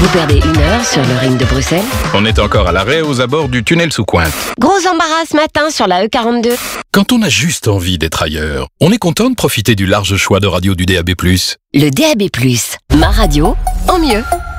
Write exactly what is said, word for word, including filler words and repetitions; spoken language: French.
Vous perdez une heure sur le ring de Bruxelles. On est encore à l'arrêt aux abords du tunnel sous Cointe. Gros embarras ce matin sur la E quarante-deux. Quand on a juste envie d'être ailleurs, on est content de profiter du large choix de radio du D A B plus. Le D A B plus, ma radio en mieux.